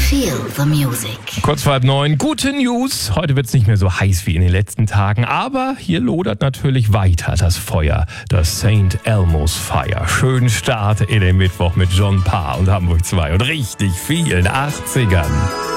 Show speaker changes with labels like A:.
A: Feel the music.
B: Kurz vor 8:30, gute News. Heute wird es nicht mehr so heiß wie in den letzten Tagen, aber hier lodert natürlich weiter das Feuer, das St. Elmo's Fire. Schönen Start in den Mittwoch mit John Parr und Hamburg 2 und richtig vielen 80ern.